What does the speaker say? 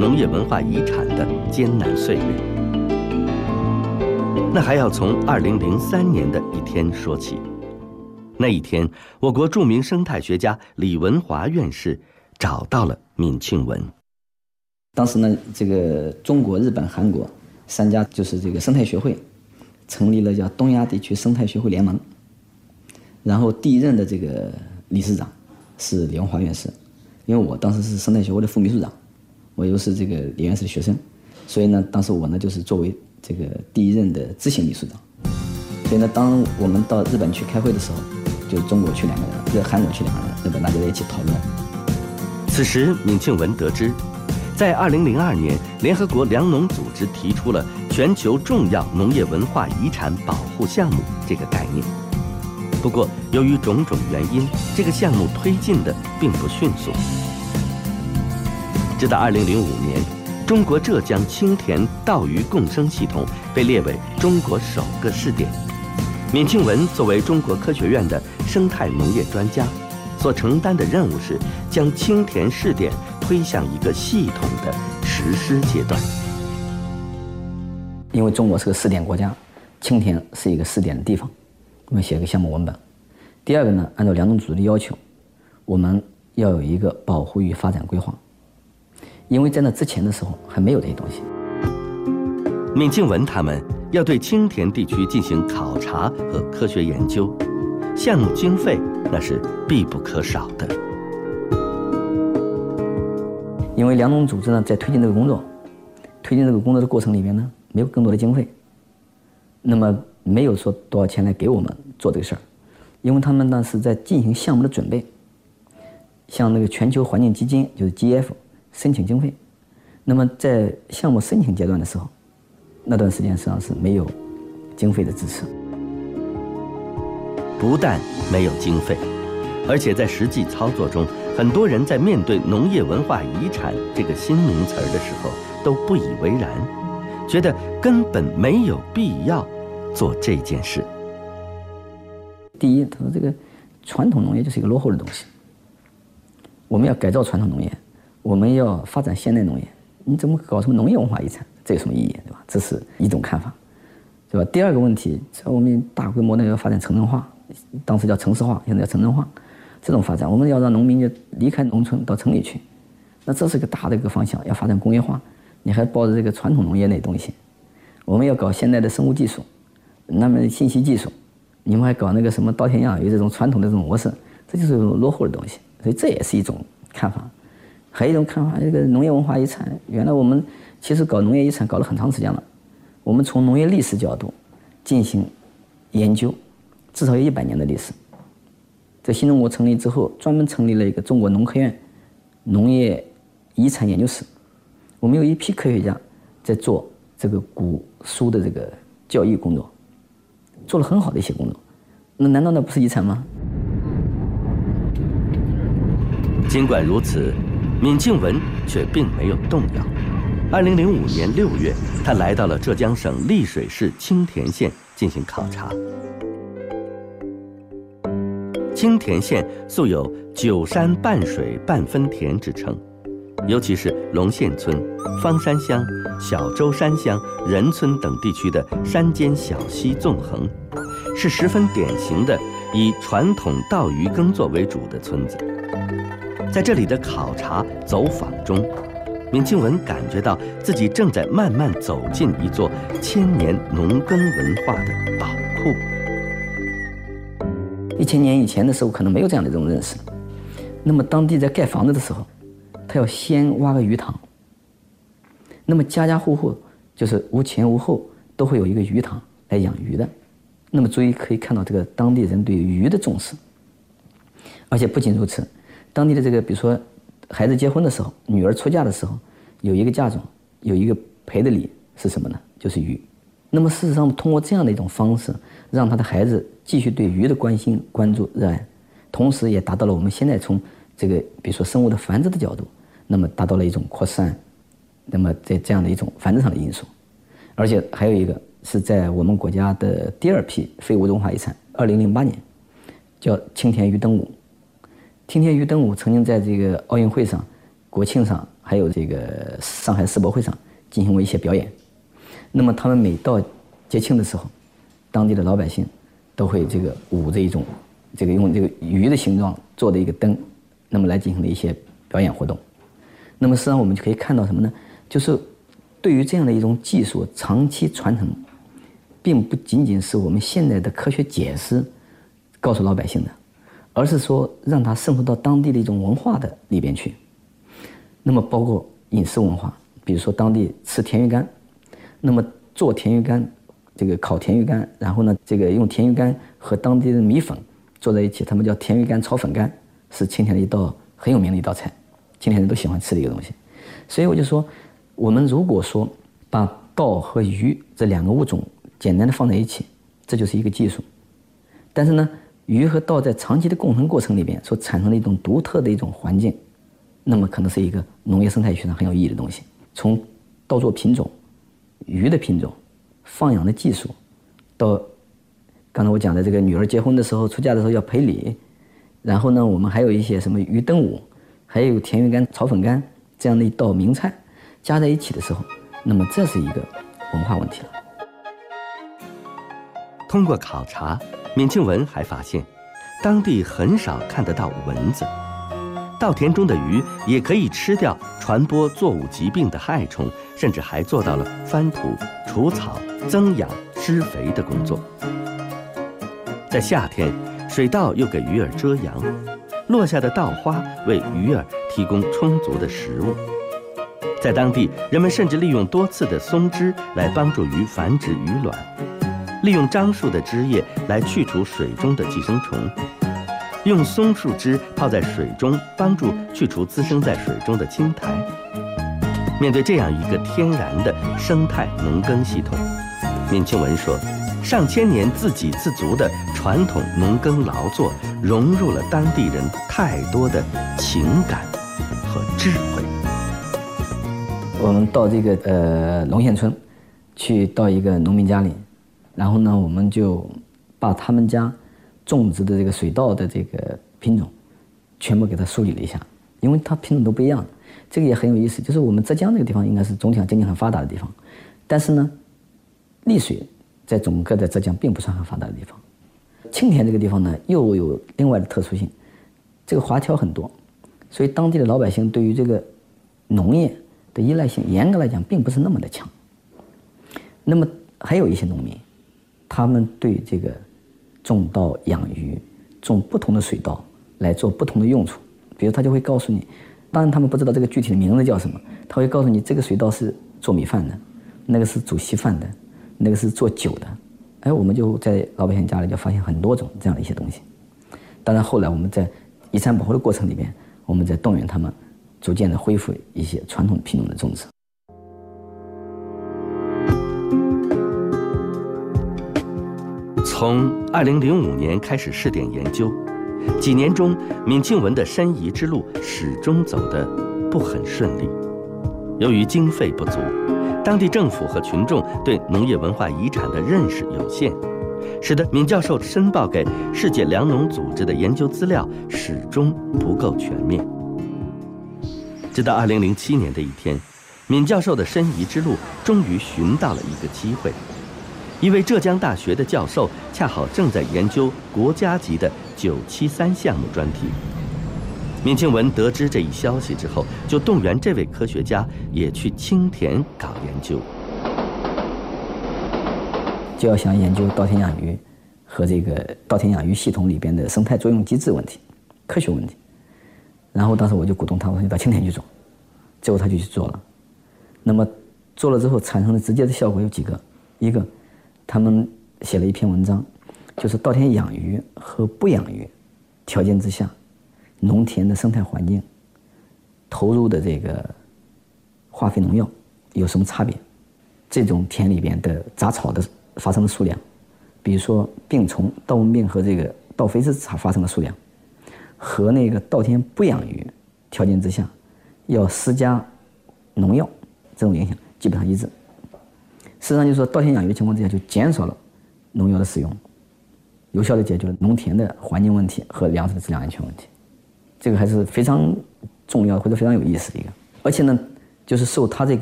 农业文化遗产的艰难岁月。那还要从2003年的一天说起。那一天，我国著名生态学家李文华院士找到了闵庆文。 当时呢，这个中国、日本、韩国3家就是这个生态学会，成立了叫东亚地区生态学会联盟。然后第一任的这个理事长是李文华院士，因为我当时是生态学会的副秘书长，我又是这个李院士的学生，所以呢，当时我呢就是作为这个第一任的执行秘书长。所以呢，当我们到日本去开会的时候，就中国去2个人，韩国去2个人，日本大家在一起讨论。 此时，闵庆文得知，在2002年，联合国粮农组织提出了全球重要农业文化遗产保护项目这个概念。不过，由于种种原因，这个项目推进的并不迅速。直到2005年，中国浙江青田稻鱼共生系统被列为中国首个试点。闵庆文作为中国科学院的生态农业专家，所承担的任务是将青田试点推向一个系统的实施阶段。 因为中国是个试点国家，青田是一个试点的地方，我们写个项目文本。第二个呢，按照粮农组织的要求，我们要有一个保护与发展规划，因为在那之前的时候还没有这些东西。 闵庆文他们要对青田地区进行考察和科学研究，项目经费那是必不可少的。 因为粮农组织呢，在推进这个工作的过程里面呢，没有更多的经费，那么没有说多少钱来给我们做这个事儿，因为他们呢是在进行项目的准备，向那个全球环境基金就是 GF 申请经费。那么在项目申请阶段的时候，那段时间实际上是没有经费的支持。 不但没有经费，而且在实际操作中，很多人在面对农业文化遗产这个新名词的时候都不以为然，觉得根本没有必要做这件事。 第一，他说这个传统农业就是一个落后的东西，我们要改造传统农业，我们要发展现代农业，你怎么搞什么农业文化遗产？这有什么意义，对吧？这是一种看法，对吧？第二个问题，我们大规模的要发展城镇化，当时叫城市化，现在叫城镇化，这种发展，我们要让农民就离开农村到城里去，那这是个大的一个方向。要发展工业化，你还抱着这个传统农业那东西，我们要搞现代的生物技术，那么信息技术，你们还搞那个什么稻田养鱼这种传统的这种模式，这就是落后的东西，所以这也是一种看法。还有一种看法，这个农业文化遗产，原来我们其实搞农业遗产搞了很长时间了，我们从农业历史角度进行研究，至少有100年的历史。在新中国成立之后，专门成立了一个中国农科院农业遗产研究室，我们有一批科学家在做这个古书的这个教育工作，做了很好的一些工作，那难道那不是遗产吗？ 尽管如此，闵庆文却并没有动摇。2005年6月，他来到了浙江省丽水市青田县进行考察。青田县素有9山半水半分田之称，尤其是龙县村、方山乡、小洲山乡、仁村等地区的山间小溪纵横，是十分典型的以传统稻鱼耕作为主的村子。在这里的考察走访中，闵庆文感觉到自己正在慢慢走进一座1000年农耕文化的宝库。 1000年以前的时候，可能没有这样的一种认识。那么当地在盖房子的时候，他要先挖个鱼塘。那么家家户户就是无前无后都会有一个鱼塘来养鱼的。那么所以可以看到这个当地人对鱼的重视。而且不仅如此，当地的这个比如说孩子结婚的时候，女儿出嫁的时候，有一个嫁妆，有一个赔的礼是什么呢？就是鱼。那么事实上，通过这样的一种方式，让他的孩子继续对鱼的关心、关注、热爱，同时也达到了我们现在从这个比如说生物的繁殖的角度，那么达到了一种扩散，那么在这样的一种繁殖上的因素。而且还有一个是在我们国家的第2批非物质文化遗产，2008年叫青田鱼灯舞。青田鱼灯舞曾经在这个奥运会上、国庆上，还还有这个上海世博会上进行过一些表演。那么他们每到节庆的时候，当地的老百姓都会这个舞着一种这个用这个鱼的形状做的一个灯，那么来进行的一些表演活动。那么实际上我们就可以看到什么呢？就是对于这样的一种技术长期传承，并不仅仅是我们现在的科学解释告诉老百姓的，而是说让它渗透到当地的一种文化的里边去。那么包括饮食文化，比如说当地吃甜鱼干，那么做甜鱼干，这个烤甜鱼干，然后呢，这个用甜鱼干和当地的米粉做在一起，他们叫甜鱼干炒粉干，是青田的一道很有名的一道菜，青田人都喜欢吃的一个东西。所以我就说，我们如果说把稻和鱼这两个物种简单的放在一起，这就是一个技术。但是呢，鱼和稻在长期的共存过程里边所产生的一种独特的一种环境，那么可能是一个农业生态学上很有意义的东西。从稻作品种、鱼的品种、放养的技术，到刚才我讲的这个女儿结婚的时候、出嫁的时候要赔礼，然后呢，我们还有一些什么鱼灯舞，还有甜鱼干、炒粉干这样的一道名菜加在一起的时候，那么这是一个文化问题了。 通过考察，闵庆文还发现，当地很少看得到蚊子，稻田中的鱼也可以吃掉传播作物疾病的害虫，甚至还做到了翻土、除草、增氧、施肥的工作。在夏天，水稻又给鱼儿遮阳，落下的稻花为鱼儿提供充足的食物。在当地，人们甚至利用多刺的松枝来帮助鱼繁殖鱼卵，利用樟树的枝叶来去除水中的寄生虫，用松树枝泡在水中，帮助去除滋生在水中的青苔。面对这样一个天然的生态农耕系统，闵庆文说，上千年自给自足的传统农耕劳作，融入了当地人太多的情感和智慧。 我们到这个龙县村，去到一个农民家里，然后呢，我们就把他们家种植的这个水稻的这个品种，全部给他梳理了一下，因为它品种都不一样的。这个也很有意思，就是我们浙江这个地方应该是总体上经济很发达的地方，但是呢，丽水在整个的浙江并不算很发达的地方。青田这个地方呢，又有另外的特殊性，这个华侨很多，所以当地的老百姓对于这个农业的依赖性，严格来讲并不是那么的强。那么还有一些农民，他们对这个种稻养鱼、种不同的水稻来做不同的用处，比如他就会告诉你，当然他们不知道这个具体的名字叫什么，他会告诉你这个水稻是做米饭的，那个是煮稀饭的，那个是做酒的。哎，我们就在老百姓家里就发现很多种这样的一些东西。当然后来我们在遗产保护的过程里边，我们在动员他们逐渐的恢复一些传统品种的种植。 从2005年开始试点研究，几年中，闵庆文的申遗之路始终走得不很顺利。由于经费不足，当地政府和群众对农业文化遗产的认识有限，使得闵教授申报给世界粮农组织的研究资料始终不够全面。直到2007年的一天，闵教授的申遗之路终于寻到了一个机会。一位浙江大学的教授恰好正在研究国家级的973项目专题。闵庆文得知这一消息之后，就动员这位科学家也去青田搞研究， 就要想研究稻田养鱼和这个稻田养鱼系统里边的生态作用机制问题、科学问题。然后当时我就鼓动他，我说你到青田去做，结果他就去做了。那么做了之后产生的直接的效果有几个，一个他们写了一篇文章，就是稻田养鱼和不养鱼条件之下，农田的生态环境投入的这个化肥农药有什么差别？这种田里边的杂草的发生的数量，比如说病虫、稻蚊病和这个稻肥子发生的数量，和那个稻田不养鱼条件之下要施加农药这种影响基本上一致。事实上就是说，稻田养鱼的情况之下就减少了农药的使用，有效地解决了农田的环境问题和粮食的质量安全问题。这个还是非常重要或者非常有意思的一个。 而且呢，就是受它这